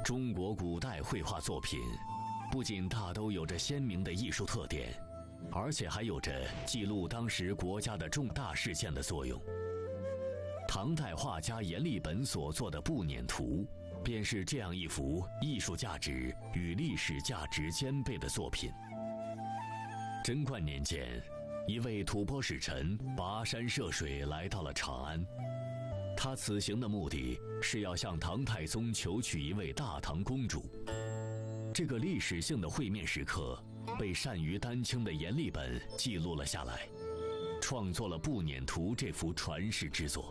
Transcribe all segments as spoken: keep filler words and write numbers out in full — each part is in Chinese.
中国古代绘画作品不仅大都有着鲜明的艺术特点，而且还有着记录当时国家的重大事件的作用。唐代画家阎立本所作的《步辇图》便是这样一幅艺术价值与历史价值兼备的作品。贞观年间，一位吐蕃使臣跋山涉水来到了长安，他此行的目的是要向唐太宗求娶一位大唐公主。这个历史性的会面时刻被善于丹青的阎立本记录了下来，创作了《步辇图》这幅传世之作。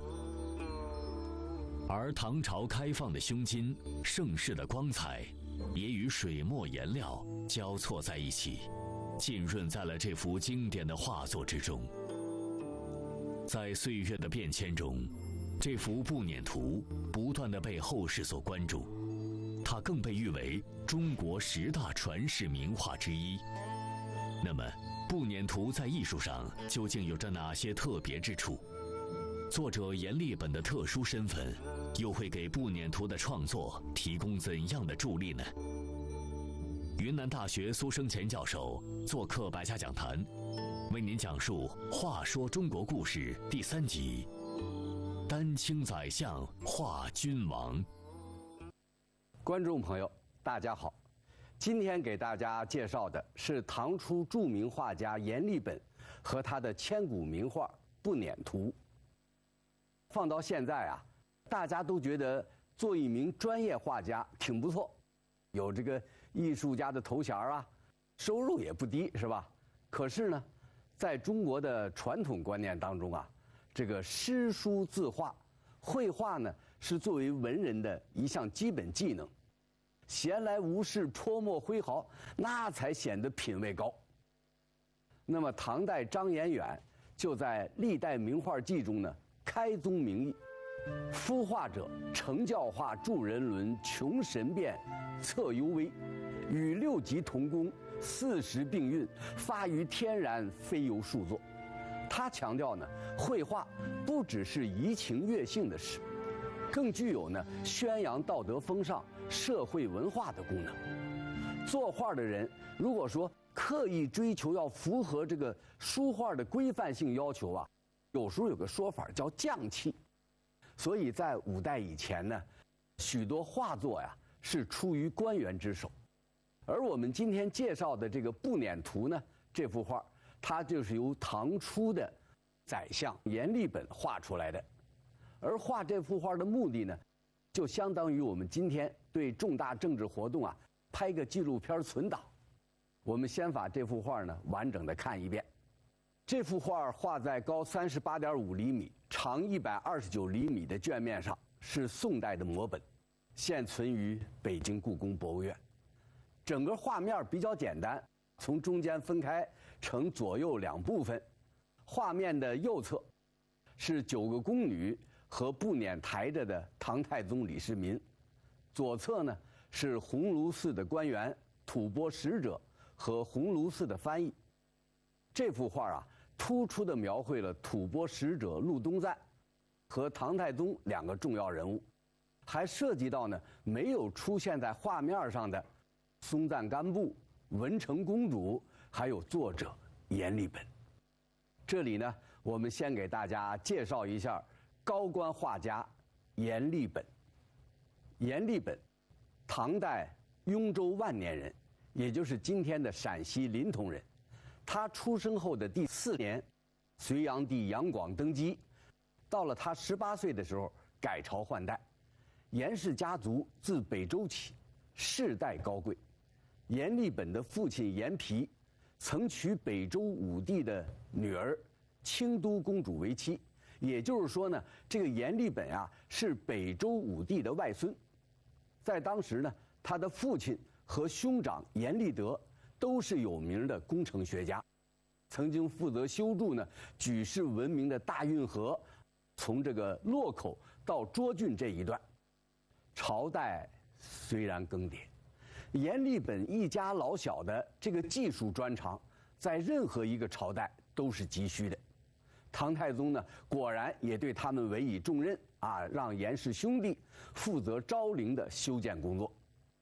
而唐朝开放的胸襟、盛世的光彩，也与水墨颜料交错在一起，浸润在了这幅经典的画作之中。在岁月的变迁中，这幅《步辇图》不断地被后世所关注，它更被誉为中国十大传世名画之一。那么，《步辇图》在艺术上究竟有着哪些特别之处？作者阎立本的特殊身份，又会给《步辇图》的创作提供怎样的助力呢？云南大学苏生前教授做客百家讲坛，为您讲述《话说中国故事》第三集：丹青宰相画君王。 观众朋友，大家好，今天给大家介绍的是唐初著名画家阎立本和他的千古名画《步辇图》。放到现在啊，大家都觉得做一名专业画家挺不错，有这个艺术家的头衔啊，收入也不低，是吧？可是呢，在中国的传统观念当中啊，这个诗书字画，绘画呢是作为文人的一项基本技能，闲来无事泼墨挥毫，那才显得品位高。那么唐代张彦远就在《历代名画记》中呢开宗明义：夫画者，成教化助人伦，穷神变，测幽微，与六极同工，四时并运，发于天然，非由数作。他强调呢，绘画不只是怡情悦性的事，更具有呢宣扬道德风尚、社会文化的功能。作画的人如果说刻意追求要符合这个书画的规范性要求啊，有时候有个说法叫匠气。所以在五代以前呢，许多画作呀是出于官员之手。而我们今天介绍的这个《步辇图》呢，这幅画它就是由唐初的宰相阎立本画出来的。而画这幅画的目的呢，就相当于我们今天对重大政治活动啊拍个纪录片存档。我们先把这幅画呢完整的看一遍。这幅画画在高三十八点五厘米、长一百二十九厘米的卷面上，是宋代的摹本，现存于北京故宫博物院。整个画面比较简单，从中间分开成左右两部分。画面的右侧是九个宫女和步辇抬着的唐太宗李世民，左侧呢是鸿胪寺的官员、吐蕃使者和鸿胪寺的翻译。这幅画啊，突出地描绘了吐蕃使者陆东赞和唐太宗两个重要人物，还涉及到呢没有出现在画面上的松赞干布、文成公主，还有作者阎立本。这里呢，我们先给大家介绍一下高官画家阎立本。阎立本，唐代雍州万年人，也就是今天的陕西临潼人。他出生后的第四年，隋炀帝杨广登基，到了他十八岁的时候，改朝换代。阎氏家族自北周起，世代高贵。阎立本的父亲阎毗曾娶北周武帝的女儿清都公主为妻，也就是说呢，这个阎立本啊是北周武帝的外孙。在当时呢，他的父亲和兄长阎立德都是有名的工程学家，曾经负责修筑呢举世闻名的大运河，从这个洛口到涿郡这一段。朝代虽然更迭，阎立本一家老小的这个技术专长，在任何一个朝代都是急需的。唐太宗呢，果然也对他们委以重任啊，让阎氏兄弟负责昭陵的修建工作。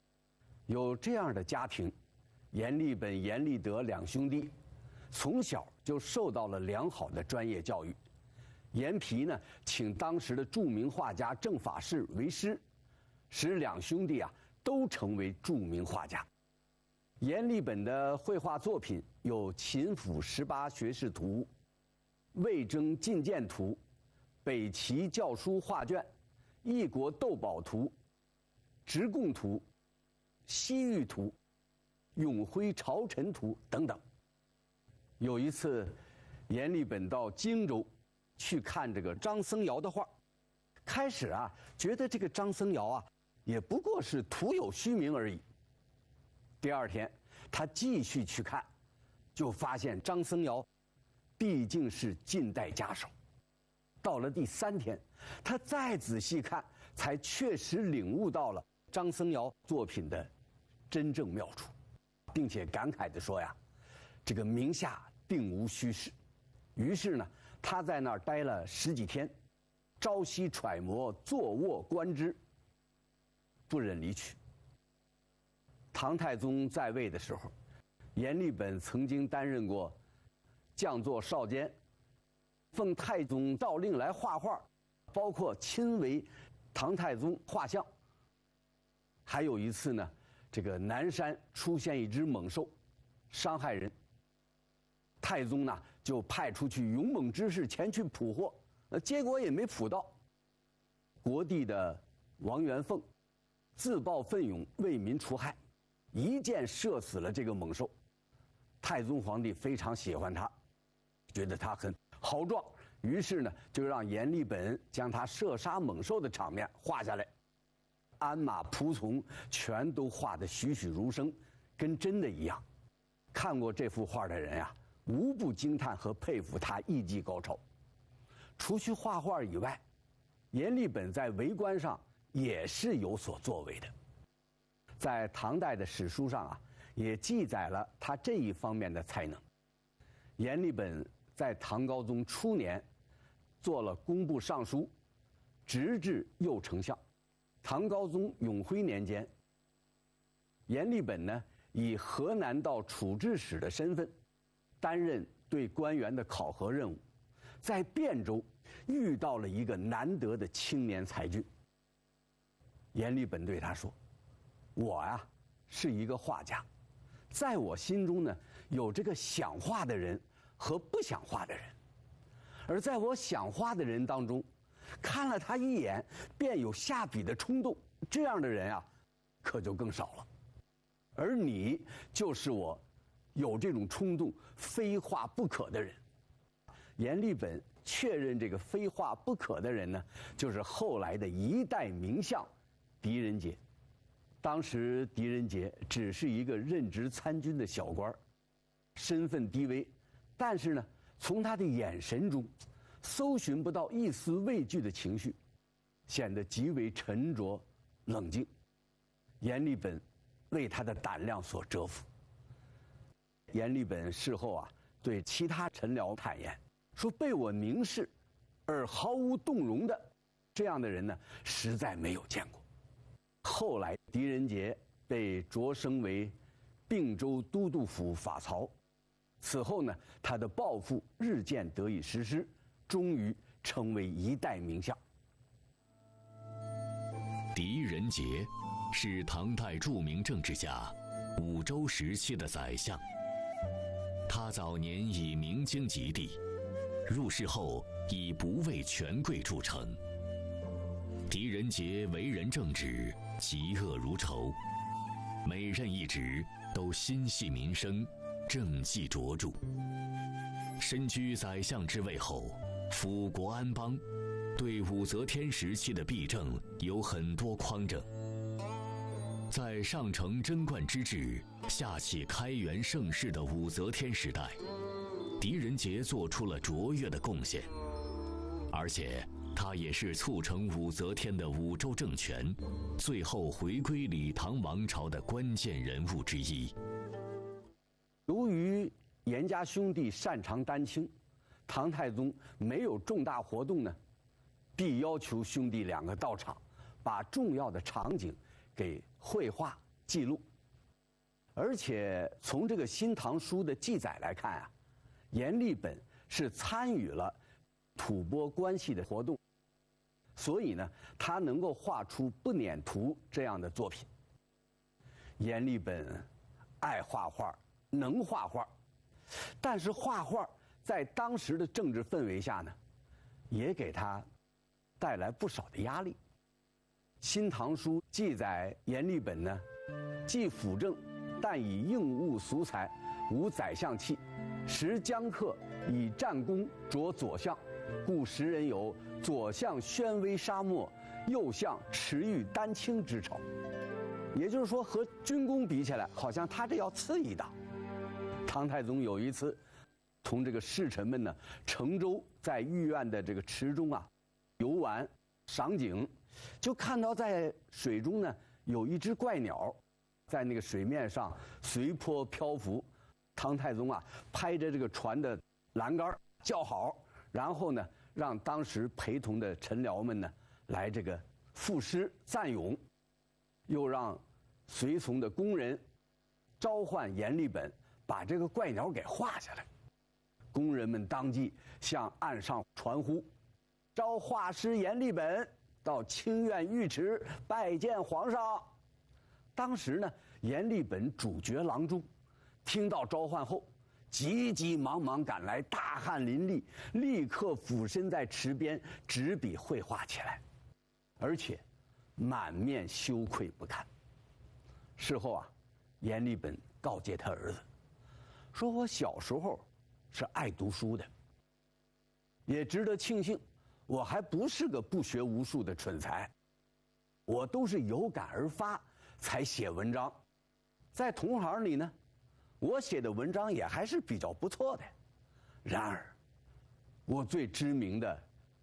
有这样的家庭，阎立本、阎立德两兄弟，从小就受到了良好的专业教育。阎毗呢，请当时的著名画家正法师为师，使两兄弟啊都成为著名画家。阎立本的绘画作品有《秦府十八学士图》、《魏征进谏图》、《北齐教书画卷》、《异国斗宝图》、《直贡图》、《西域图》、《永徽朝臣图》等等。有一次，阎立本到荆州去看这个张僧繇的画，开始啊觉得这个张僧繇啊也不过是徒有虚名而已。第二天，他继续去看，就发现张僧繇毕竟是近代家手。到了第三天，他再仔细看，才确实领悟到了张僧繇作品的真正妙处，并且感慨地说呀：“这个名下定无虚实。”于是呢，他在那儿待了十几天，朝夕揣摩，坐卧观之，不忍离去。唐太宗在位的时候，阎立本曾经担任过将作少监，奉太宗诏令来画画，包括亲为唐太宗画像。还有一次呢，这个南山出现一只猛兽，伤害人。太宗呢就派出去勇猛之士前去捕获，呃，结果也没捕到。国帝的王元凤自报奋勇，为民除害，一箭射死了这个猛兽。太宗皇帝非常喜欢他，觉得他很豪壮，于是呢就让阎立本将他射杀猛兽的场面画下来，鞍马仆从全都画得栩栩如生，跟真的一样。看过这幅画的人呀、啊，无不惊叹和佩服他艺技高超。除去画画以外，阎立本在为官上也是有所作为的。在唐代的史书上啊，也记载了他这一方面的才能。阎立本在唐高宗初年做了工部尚书，直至右丞相。唐高宗永徽年间，阎立本呢以河南道处置使的身份，担任对官员的考核任务，在汴州遇到了一个难得的青年才俊。阎立本对他说：“我呀是一个画家，在我心中呢有这个想画的人和不想画的人，而在我想画的人当中，看了他一眼便有下笔的冲动，这样的人啊可就更少了。而你就是我有这种冲动非画不可的人。”阎立本确认这个非画不可的人呢，就是后来的一代名相狄仁杰。当时狄仁杰只是一个任职参军的小官，身份低微，但是呢，从他的眼神中搜寻不到一丝畏惧的情绪，显得极为沉着冷静。阎立本为他的胆量所折服。阎立本事后啊，对其他臣僚坦言说：“被我凝视而毫无动容的这样的人呢，实在没有见过。”后来狄仁杰被擢升为并州都督府法曹，此后呢，他的抱负日渐得以实施，终于成为一代名相。 狄仁杰是唐代著名政治家，武周时期的宰相。他早年以明经及第，入仕后以不畏权贵著称。狄仁杰为人正直，嫉恶如仇，每任一职都心系民生，政绩卓著。身居宰相之位后，辅国安邦，对武则天时期的弊政有很多匡正。在上承贞观之治，下启开元盛世的武则天时代，狄仁杰做出了卓越的贡献，而且他也是促成武则天的武周政权最后回归李唐王朝的关键人物之一。 由于阎家兄弟擅长丹青，唐太宗没有重大活动呢，必要求兄弟两个到场，把重要的场景给绘画记录。 而且从这个《新唐书》的记载来看啊，阎立本是参与了吐蕃关系的活动，所以呢，他能够画出《不辇图》这样的作品。阎立本爱画画，能画画，但是画画在当时的政治氛围下呢，也给他带来不少的压力。《新唐书》记载阎立本呢，既辅政，但以应物俗才，无宰相气，时将客以战功着左相，故时人有左相宣威沙漠，右相持玉丹青之称。也就是说，和军功比起来，好像他这要次一档。唐太宗有一次同这个侍臣们呢乘舟在御苑的这个池中啊游玩赏景，就看到在水中呢有一只怪鸟，在那个水面上随波漂浮。唐太宗啊拍着这个船的栏杆叫好，然后呢让当时陪同的臣僚们呢来这个赋诗赞咏，又让随从的工人召唤阎立本，把这个怪鸟给画下来。工人们当即向岸上传呼，召画师阎立本到清苑御池拜见皇上。当时呢，阎立本主角郎中，听到召唤后，急急忙忙赶来，大汗淋漓，立刻俯身在池边执笔绘画起来，而且满面羞愧不堪。事后啊，阎立本告诫他儿子，说我小时候是爱读书的，也值得庆幸，我还不是个不学无术的蠢材，我都是有感而发才写文章，在同行里呢，我写的文章也还是比较不错的。然而，我最知名的